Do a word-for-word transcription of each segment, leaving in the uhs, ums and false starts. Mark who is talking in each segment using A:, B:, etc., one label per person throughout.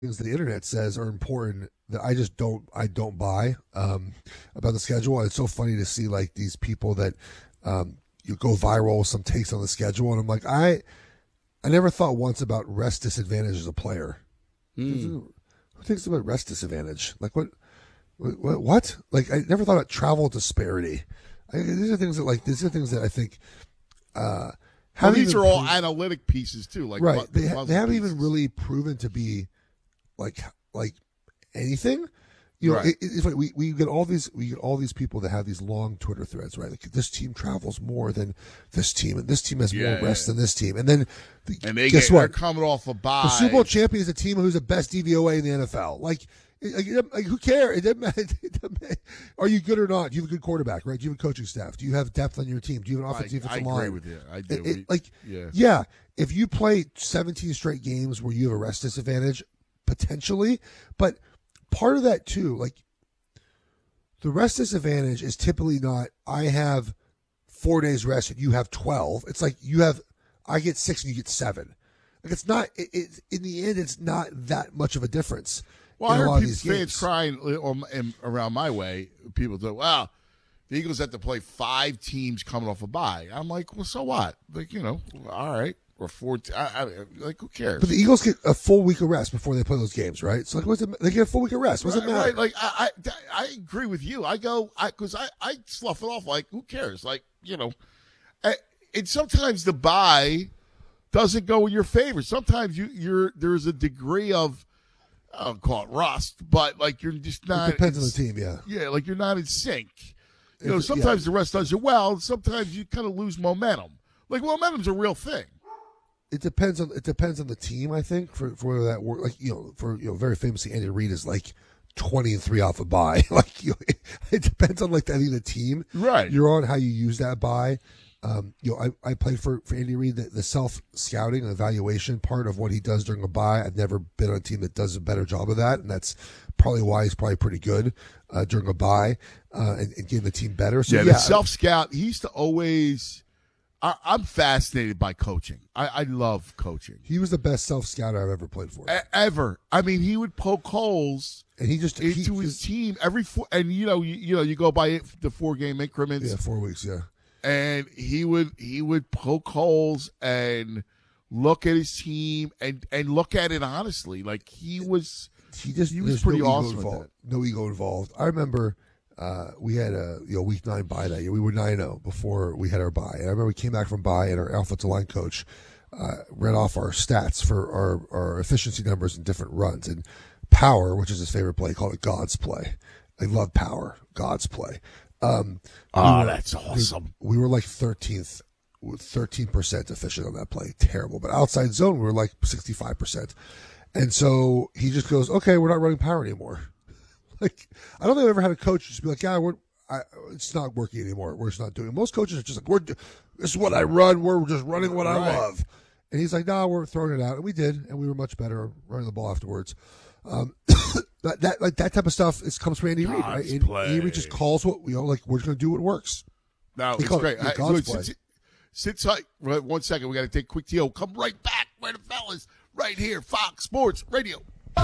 A: things that the internet says are important that I just don't I don't buy um, about the schedule. And it's so funny to see like these people that um, you go viral with some takes on the schedule, and I'm like, I I never thought once about rest disadvantage as a player. Mm. Who thinks about rest disadvantage? Like what, what? What? Like I never thought about travel disparity. I, these are things that like these are things that I think. Uh,
B: well, these are all pro- analytic pieces too. Like
A: right, they, ha- they haven't even really proven to be like like anything. You know, right. it, it's like we, we get all these we get all these people that have these long Twitter threads, right? Like this team travels more than this team, and this team has yeah, more rest yeah. than this team, and then the,
B: and they
A: guess
B: get,
A: what?
B: They're coming off a bye.
A: The Super Bowl champion is a team who's the best D V O A in the N F L. Like, like, like who cares? It doesn't matter. It doesn't matter. Are you good or not? Do you have a good quarterback? Right? Do you have a coaching staff? Do you have depth on your team? Do you have an offensive defensive line?
B: I agree with you. I do.
A: It, it, like, yeah. yeah, if you play seventeen straight games where you have a rest disadvantage, potentially, but part of that too, like. The rest disadvantage is typically not, I have four days rest and you have twelve. It's like you have, I get six and you get seven. Like it's not, it, it, in the end, it's not that much of a difference.
B: Well, I heard people, fans crying around my way. People say, wow, the Eagles have to play five teams coming off a bye. I'm like, well, so what? Like, you know, all right. Or four, I, I, like who cares?
A: But the Eagles get a full week of rest before they play those games, right? So like, what's it, they get a full week of rest. What's
B: right,
A: it matter?
B: Right, like I, I, I agree with you. I go, I because I, I slough it off. Like who cares? Like you know, and sometimes the bye doesn't go in your favor. Sometimes you, you're there's a degree of, I don't call it rust, but like you're just not.
A: It depends on the team, yeah.
B: Yeah, like you're not in sync. You know, sometimes yeah. the rest does you well. Sometimes you kind of lose momentum. Like momentum's a real thing.
A: It depends on it depends on the team. I think for for whether that work like you know for you know very famously Andy Reid is like twenty and three off a bye. like you know, it, it depends on like I think the team
B: right
A: you're on how you use that bye. Um, you know I, I played for, for Andy Reid the, the self scouting and evaluation part of what he does during a bye. I've never been on a team that does a better job of that, and that's probably why he's probably pretty good uh, during a bye uh, and, and getting the team better. So
B: yeah,
A: yeah
B: the self scout. He used to always. I, I'm fascinated by coaching. I, I love coaching.
A: He was the best self-scout I've ever played for.
B: A- ever. I mean, he would poke holes
A: and he just
B: into
A: he,
B: his team every four. And you know, you, you know, you go by the four game increments.
A: Yeah, four weeks. Yeah.
B: And he would he would poke holes and look at his team and, and look at it honestly. Like he was.
A: He just
B: he was pretty
A: no
B: awesome.
A: Ego
B: with that.
A: No ego involved. I remember. Uh, we had a you know week nine bye that year. We were nine and zero before we had our bye. And I remember we came back from bye, and our offensive line coach uh, read off our stats for our, our efficiency numbers in different runs. And power, which is his favorite play, he called it God's play. I love power, God's play. Um,
B: oh,
A: we were,
B: that's awesome.
A: We, we were like thirteenth, thirteen percent efficient on that play. Terrible, but outside zone we were like sixty-five percent. And so he just goes, "Okay, we're not running power anymore." Like, I don't think I've ever had a coach just be like, yeah, we're, I, it's not working anymore. We're just not doing it. Most coaches are just like, we're, this is what I run. We're just running what right. I love. And he's like, no, nah, we're throwing it out. And we did. And we were much better running the ball afterwards. Um, that, that, like, that type of stuff is, comes from Andy Reid, right? And Andy Reid just calls what, you know, like, we're just going to do what works.
B: No, it's great. It, I, so since, since I, right, one second, we got to take a quick T O. Come right back where the fellas, right here, Fox Sports Radio.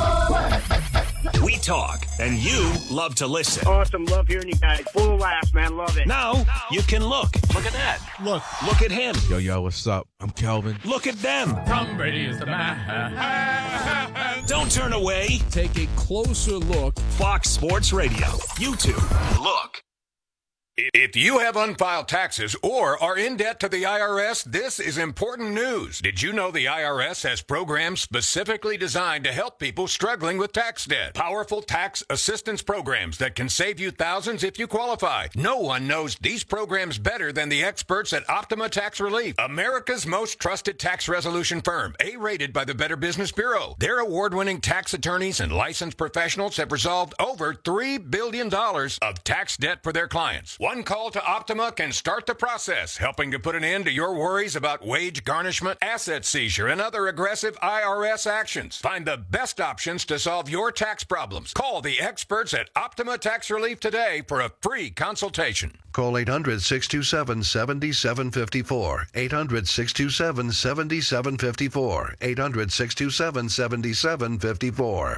C: We talk, and you love to listen.
D: Awesome. Love hearing you guys. Full of laughs, man. Love it.
C: Now, now you can look. Look at that.
E: Look.
C: Look at him.
E: Yo, yo, what's up? I'm Kelvin.
C: Look at them.
F: Tom Brady is the man.
C: Don't turn away.
F: Take a closer look.
C: Fox Sports Radio. YouTube. Look.
G: If you have unfiled taxes or are in debt to the I R S, this is important news. Did you know the I R S has programs specifically designed to help people struggling with tax debt? Powerful tax assistance programs that can save you thousands if you qualify. No one knows these programs better than the experts at Optima Tax Relief, America's most trusted tax resolution firm, A-rated by the Better Business Bureau. Their award-winning tax attorneys and licensed professionals have resolved over three billion dollars of tax debt for their clients. One call to Optima can start the process, helping to put an end to your worries about wage garnishment, asset seizure, and other aggressive I R S actions. Find the best options to solve your tax problems. Call the experts at Optima Tax Relief today for a free consultation.
H: Call eight hundred, six two seven, seven seven five four. eight hundred, six two seven, seven seven five four. eight hundred, six two seven, seven seven five four.